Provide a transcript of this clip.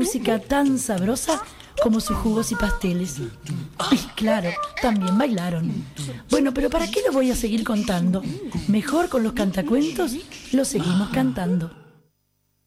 música tan sabrosa como sus jugos y pasteles. Y claro, también bailaron. Bueno, pero ¿para qué lo voy a seguir contando? Mejor con los cantacuentos lo seguimos cantando.